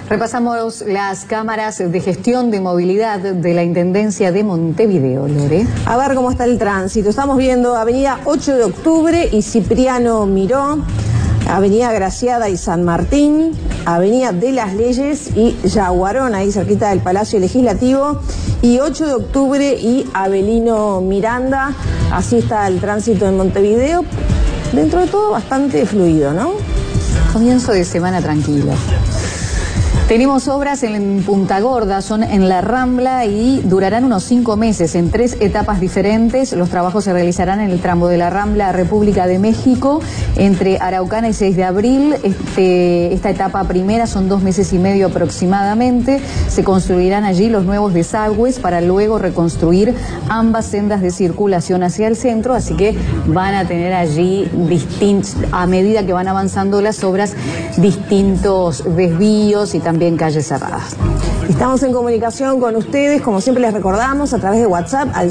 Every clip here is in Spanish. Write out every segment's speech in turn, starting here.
Repasamos las cámaras de gestión de movilidad de la Intendencia de Montevideo, Lore. A ver cómo está el tránsito. Estamos viendo Avenida 8 de Octubre y Cipriano Miró, Avenida Graciada y San Martín, Avenida de las Leyes y Yaguarón, ahí cerquita del Palacio Legislativo, y 8 de Octubre y Avelino Miranda. Así está el tránsito en Montevideo. Dentro de todo bastante fluido, ¿no? Comienzo de semana tranquilo. Tenemos obras en Punta Gorda, son en la Rambla y durarán unos 5 meses en 3 etapas diferentes. Los trabajos se realizarán en el tramo de la Rambla República de México entre Araucana y 6 de abril. Esta etapa primera son 2 meses y medio aproximadamente. Se construirán allí los nuevos desagües para luego reconstruir ambas sendas de circulación hacia el centro, así que van a tener allí a medida que van avanzando las obras, distintos desvíos y también calles cerradas. Estamos en comunicación con ustedes, como siempre les recordamos, a través de WhatsApp al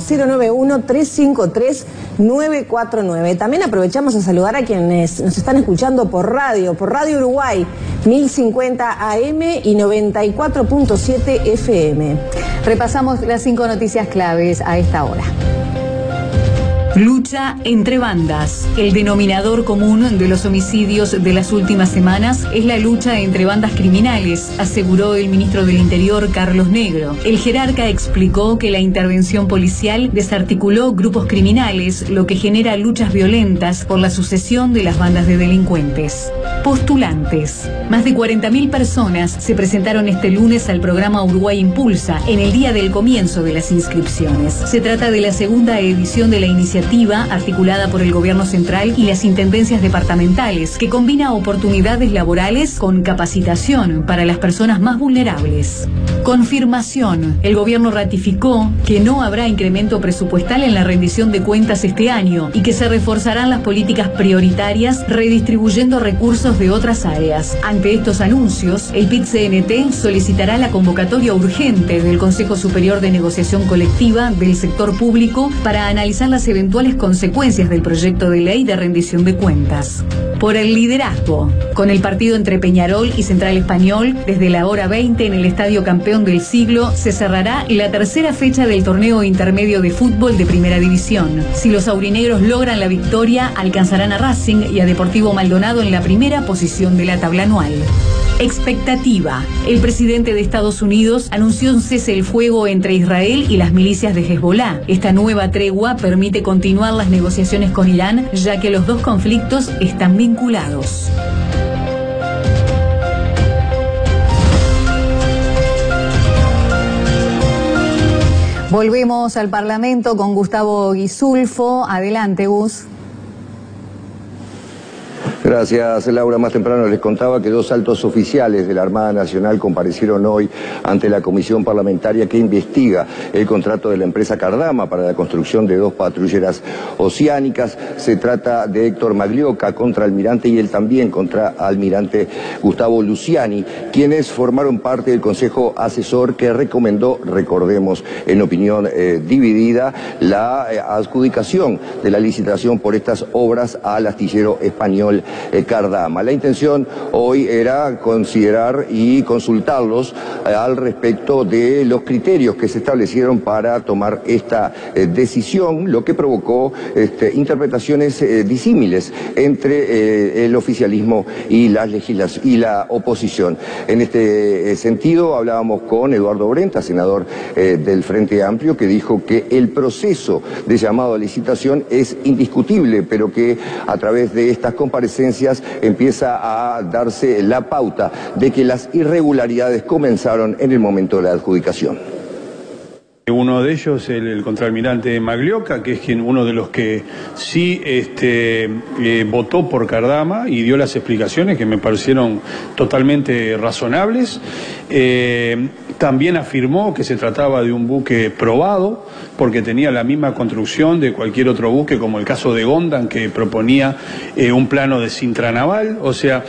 091-353-949. También aprovechamos a saludar a quienes nos están escuchando por Radio Uruguay, 1050 AM y 94.7 FM. Repasamos las 5 noticias claves a esta hora. Lucha entre bandas. El denominador común de los homicidios de las últimas semanas es la lucha entre bandas criminales, aseguró el ministro del Interior, Carlos Negro. El jerarca explicó que la intervención policial desarticuló grupos criminales, lo que genera luchas violentas por la sucesión de las bandas de delincuentes. Postulantes. Más de 40.000 personas se presentaron este lunes al programa Uruguay Impulsa, en el día del comienzo de las inscripciones. Se trata de la segunda edición de la iniciativa articulada por el Gobierno Central y las intendencias departamentales, que combina oportunidades laborales con capacitación para las personas más vulnerables. Confirmación. El Gobierno ratificó que no habrá incremento presupuestal en la rendición de cuentas este año y que se reforzarán las políticas prioritarias redistribuyendo recursos de otras áreas. Ante estos anuncios, el PIT-CNT solicitará la convocatoria urgente del Consejo Superior de Negociación Colectiva del sector público para analizar las eventuales consecuencias del proyecto de ley de rendición de cuentas. Por el liderazgo. Con el partido entre Peñarol y Central Español, desde la hora 20 en el Estadio Campeón del Siglo, se cerrará la tercera fecha del torneo intermedio de fútbol de Primera División. Si los aurinegros logran la victoria, alcanzarán a Racing y a Deportivo Maldonado en la primera posición de la tabla anual. Expectativa. El presidente de Estados Unidos anunció un cese el fuego entre Israel y las milicias de Hezbolá. Esta nueva tregua permite continuar las negociaciones con Irán, ya que los dos conflictos están vinculados. Volvemos al Parlamento con Gustavo Guisulfo. Adelante, Gus. Gracias, Laura. Más temprano les contaba que 2 altos oficiales de la Armada Nacional comparecieron hoy ante la comisión parlamentaria que investiga el contrato de la empresa Cardama para la construcción de 2 patrulleras oceánicas. Se trata de Héctor Maglioca, contraalmirante, y él también, contraalmirante Gustavo Luciani, quienes formaron parte del Consejo Asesor que recomendó, recordemos, en opinión dividida, la adjudicación de la licitación por estas obras al astillero español Cardama. La intención hoy era considerar y consultarlos al respecto de los criterios que se establecieron para tomar esta decisión, lo que provocó interpretaciones disímiles entre el oficialismo y la oposición. En este sentido hablábamos con Eduardo Brenta, senador del Frente Amplio, que dijo que el proceso de llamado a licitación es indiscutible, pero que a través de estas comparecencias empieza a darse la pauta de que las irregularidades comenzaron en el momento de la adjudicación. Uno de ellos, el contraalmirante Maglioca, que es uno de los que sí votó por Cardama y dio las explicaciones que me parecieron totalmente razonables. También afirmó que se trataba de un buque probado, porque tenía la misma construcción de cualquier otro buque, como el caso de Gondan, que proponía un plano de Sintra naval. O sea,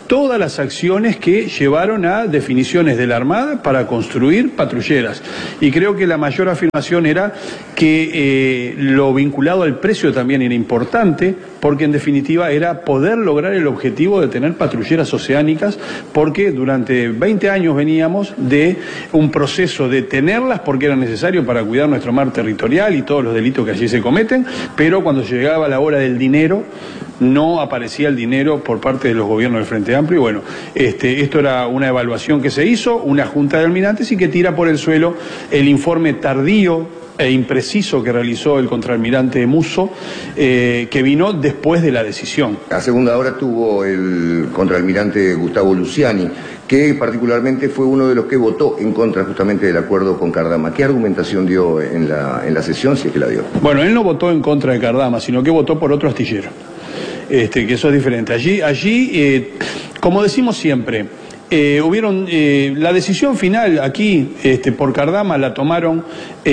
todas las acciones que llevaron a definiciones de la Armada para construir patrulleras. Y creo que la mayor afirmación era que lo vinculado al precio también era importante, porque en definitiva era poder lograr el objetivo de tener patrulleras oceánicas, porque durante 20 años veníamos de un proceso de tenerlas porque era necesario para cuidar nuestro mar territorial y todos los delitos que allí se cometen, pero cuando llegaba la hora del dinero, no aparecía el dinero por parte de los gobiernos del Frente Amplio. Y bueno, esto era una evaluación que se hizo, una junta de almirantes, y que tira por el suelo el informe tardío e impreciso que realizó el contraalmirante Musso, que vino después de la decisión. A segunda hora tuvo el contraalmirante Gustavo Luciani, que particularmente fue uno de los que votó en contra justamente del acuerdo con Cardama. ¿Qué argumentación dio en la sesión, si es que la dio? Bueno, él no votó en contra de Cardama, sino que votó por otro astillero. Que eso es diferente. Allí, como decimos siempre, la decisión final aquí por Cardama la tomaron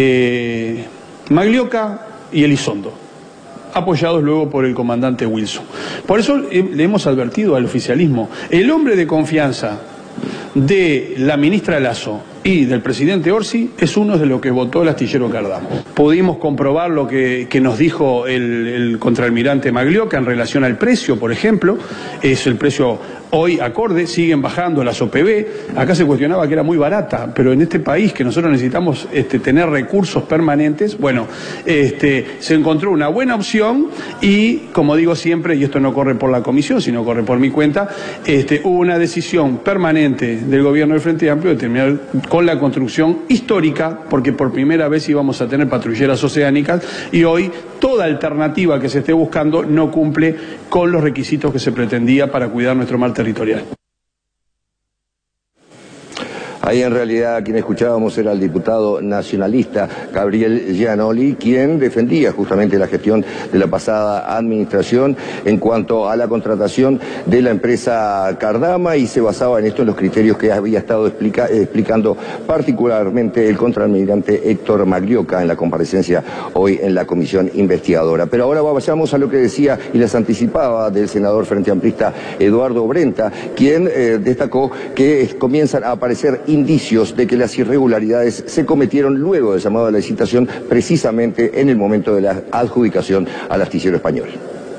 Maglioca y Elizondo, apoyados luego por el comandante Wilson. Por eso le hemos advertido al oficialismo, el hombre de confianza de la ministra Lasso y del presidente Orsi es uno de los que votó el astillero Cardama. Pudimos comprobar lo que nos dijo el contraalmirante Maglioca en relación al precio, por ejemplo. Es el precio hoy acorde, siguen bajando las OPB. Acá se cuestionaba que era muy barata, pero en este país que nosotros necesitamos tener recursos permanentes, bueno, se encontró una buena opción y, como digo siempre, y esto no corre por la comisión, sino corre por mi cuenta, hubo una decisión permanente del gobierno del Frente Amplio de terminar con la construcción histórica, porque por primera vez íbamos a tener patrulleras oceánicas, y hoy toda alternativa que se esté buscando no cumple con los requisitos que se pretendía para cuidar nuestro mar territorial. Ahí en realidad quien escuchábamos era el diputado nacionalista Gabriel Gianoli, quien defendía justamente la gestión de la pasada administración en cuanto a la contratación de la empresa Cardama, y se basaba en esto, en los criterios que había estado explicando particularmente el contraalmirante Héctor Maglioca en la comparecencia hoy en la comisión investigadora. Pero ahora vayamos a lo que decía y les anticipaba del senador frente amplista Eduardo Brenta, quien destacó que comienzan a aparecer indicios de que las irregularidades se cometieron luego del llamado a la licitación, precisamente en el momento de la adjudicación al astillero español.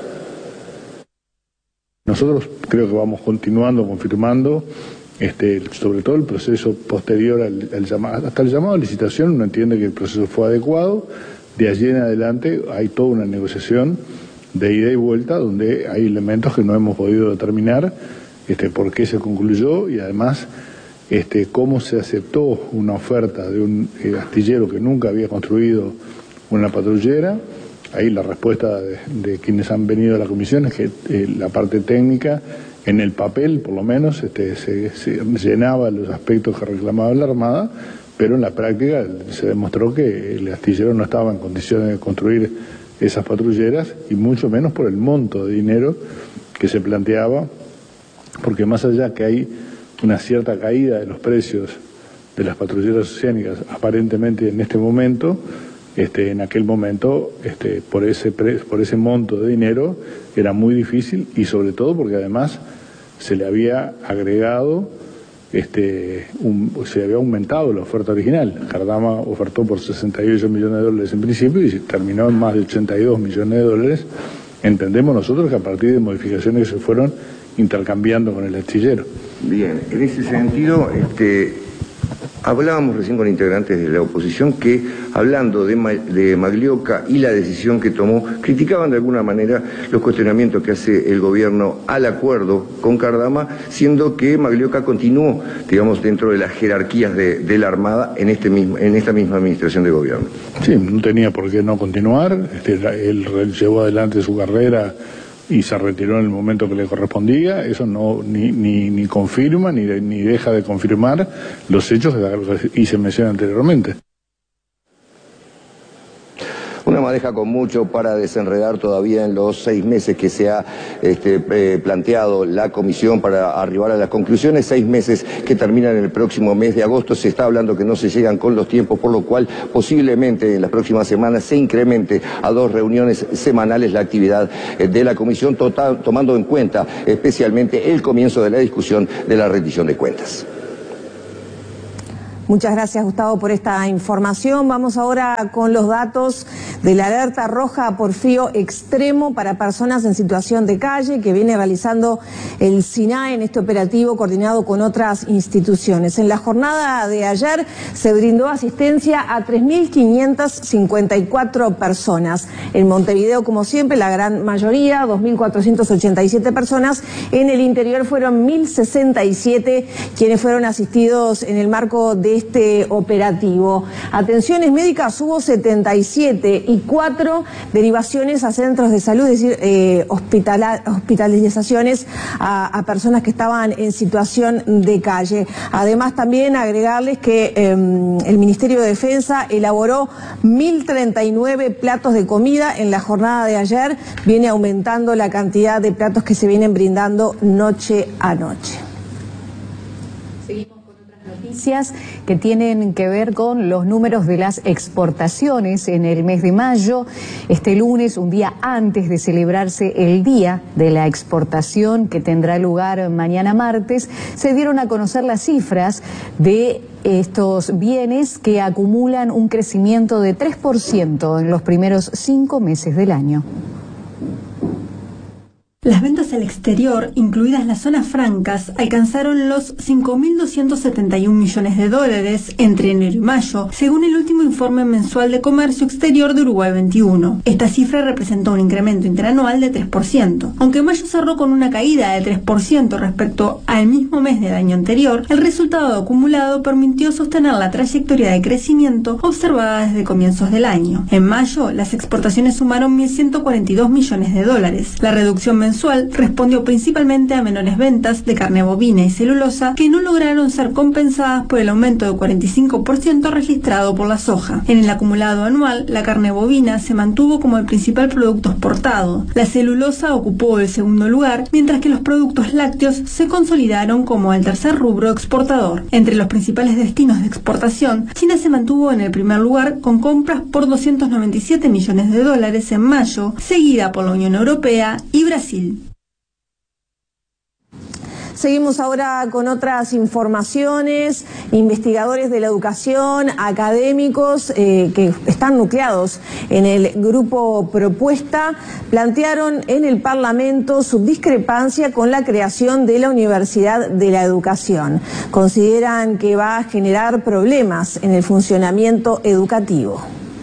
Nosotros creo que vamos continuando, confirmando, sobre todo el proceso posterior al llamado. Hasta el llamado a licitación uno entiende que el proceso fue adecuado. De allí en adelante hay toda una negociación de ida y vuelta donde hay elementos que no hemos podido determinar por qué se concluyó, y además cómo se aceptó una oferta de un astillero que nunca había construido una patrullera. Ahí la respuesta de quienes han venido a la comisión es que la parte técnica, en el papel por lo menos, se llenaba los aspectos que reclamaba la Armada, pero en la práctica se demostró que el astillero no estaba en condiciones de construir esas patrulleras, y mucho menos por el monto de dinero que se planteaba, porque más allá que hay una cierta caída de los precios de las patrulleras oceánicas aparentemente en este momento, en aquel momento por ese monto de dinero era muy difícil, y sobre todo porque además se le había agregado, se había aumentado la oferta original. Cardama ofertó por 68 millones de dólares en principio y terminó en más de 82 millones de dólares. Entendemos nosotros que a partir de modificaciones que se fueron intercambiando con el astillero. Bien, en ese sentido, hablábamos recién con integrantes de la oposición que, hablando de Maglioca y la decisión que tomó, criticaban de alguna manera los cuestionamientos que hace el gobierno al acuerdo con Cardama, siendo que Maglioca continuó, digamos, dentro de las jerarquías de la Armada en esta misma administración de gobierno. Sí, no tenía por qué no continuar. Él llevó adelante su carrera y se retiró en el momento que le correspondía. Eso no ni confirma ni deja de confirmar los hechos que hice mención anteriormente. Una programa deja con mucho para desenredar todavía en los 6 meses que se ha planteado la comisión para arribar a las conclusiones, 6 meses que terminan en el próximo mes de agosto. Se está hablando que no se llegan con los tiempos, por lo cual posiblemente en las próximas semanas se incremente a 2 reuniones semanales la actividad de la comisión, tomando en cuenta especialmente el comienzo de la discusión de la rendición de cuentas. Muchas gracias, Gustavo, por esta información. Vamos ahora con los datos de la alerta roja por frío extremo para personas en situación de calle que viene realizando el SINAE en este operativo coordinado con otras instituciones. En la jornada de ayer se brindó asistencia a 3.554 personas. En Montevideo, como siempre, la gran mayoría, 2.487 personas. En el interior fueron 1.067 quienes fueron asistidos en el marco de este operativo. Atenciones médicas hubo 77 y 4 derivaciones a centros de salud, es decir, hospitalizaciones a personas que estaban en situación de calle. Además, también agregarles que el Ministerio de Defensa elaboró 1.039 platos de comida en la jornada de ayer. Viene aumentando la cantidad de platos que se vienen brindando noche a noche. Noticias que tienen que ver con los números de las exportaciones en el mes de mayo. Este lunes, un día antes de celebrarse el Día de la Exportación, que tendrá lugar mañana martes, se dieron a conocer las cifras de estos bienes que acumulan un crecimiento de 3% en los primeros 5 meses del año. Las ventas al exterior, incluidas las zonas francas, alcanzaron los 5.271 millones de dólares entre enero y mayo, según el último informe mensual de comercio exterior de Uruguay 21. Esta cifra representó un incremento interanual de 3%. Aunque mayo cerró con una caída de 3% respecto al mismo mes del año anterior, el resultado acumulado permitió sostener la trayectoria de crecimiento observada desde comienzos del año. En mayo, las exportaciones sumaron 1.142 millones de dólares. La reducción mensual respondió principalmente a menores ventas de carne bovina y celulosa que no lograron ser compensadas por el aumento de 45% registrado por la soja. En el acumulado anual, la carne bovina se mantuvo como el principal producto exportado. La celulosa ocupó el segundo lugar, mientras que los productos lácteos se consolidaron como el tercer rubro exportador. Entre los principales destinos de exportación, China se mantuvo en el primer lugar con compras por 297 millones de dólares en mayo, seguida por la Unión Europea y Brasil. Seguimos ahora con otras informaciones. Investigadores de la educación, académicos que están nucleados en el grupo Propuesta, plantearon en el Parlamento su discrepancia con la creación de la Universidad de la Educación. Consideran que va a generar problemas en el funcionamiento educativo.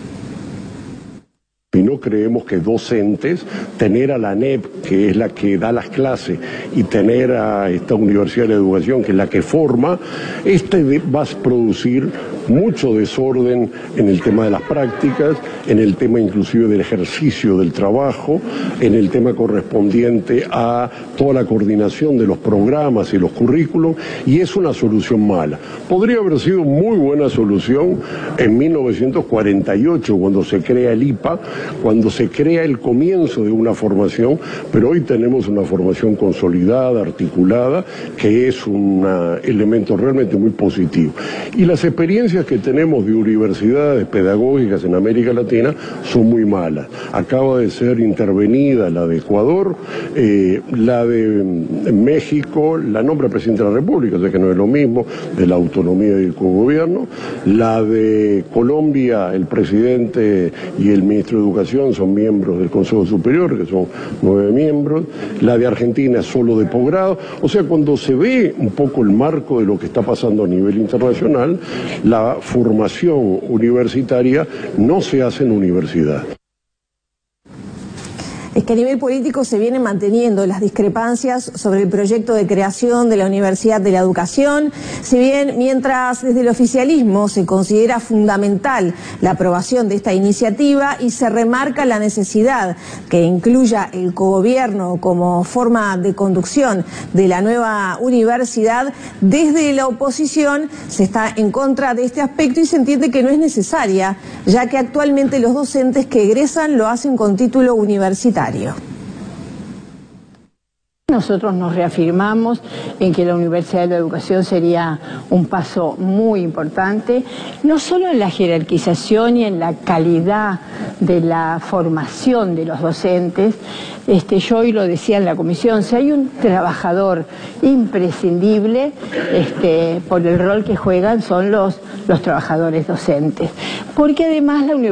Y no creemos que docentes, tener a la ANEP, que es la que da las clases, y tener a esta Universidad de la Educación, que es la que forma, va a producir mucho desorden en el tema de las prácticas, en el tema inclusive del ejercicio del trabajo, en el tema correspondiente a toda la coordinación de los programas y los currículos, y es una solución mala. Podría haber sido muy buena solución en 1948, cuando se crea el IPA, cuando se crea el comienzo de una formación, pero hoy tenemos una formación consolidada, articulada, que es un elemento realmente muy positivo. Y las experiencias que tenemos de universidades pedagógicas en América Latina son muy malas. Acaba de ser intervenida la de Ecuador, la de México, la nombra el presidente de la República, o sea que no es lo mismo, de la autonomía y el cogobierno. La de Colombia, el presidente y el ministro de Educación son miembros del Consejo Superior, que son 9 miembros. La de Argentina es solo de posgrado. O sea, cuando se ve un poco el marco de lo que está pasando a nivel internacional, la formación universitaria no se hace en universidad. Es que a nivel político se vienen manteniendo las discrepancias sobre el proyecto de creación de la Universidad de la Educación, si bien mientras desde el oficialismo se considera fundamental la aprobación de esta iniciativa y se remarca la necesidad que incluya el cogobierno como forma de conducción de la nueva universidad, desde la oposición se está en contra de este aspecto y se entiende que no es necesaria, ya que actualmente los docentes que egresan lo hacen con título universitario. Nosotros nos reafirmamos en que la Universidad de la Educación sería un paso muy importante, no solo en la jerarquización y en la calidad de la formación de los docentes. Yo hoy lo decía en la comisión, si hay un trabajador imprescindible por el rol que juegan son los trabajadores docentes, porque además la universidad